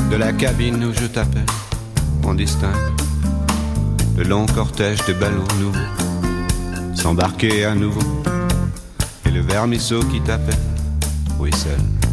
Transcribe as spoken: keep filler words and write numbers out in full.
De la cabine où je t'appelle, on distingue le long cortège de ballons nouveaux, s'embarquer à nouveau, et le vermisseau qui t'appelle, oui seul.